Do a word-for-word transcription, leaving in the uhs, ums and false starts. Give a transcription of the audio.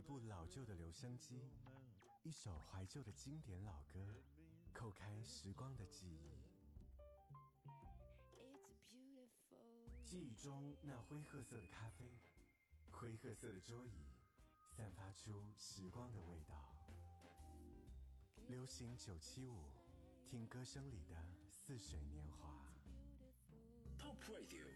部老旧的留声机，一首怀旧的经典老歌，扣开时光的记忆。记忆中那灰褐色的咖啡，灰褐色的桌椅，散发出时光的味道。流行九七五，听歌声里的似水年华。 Top Radio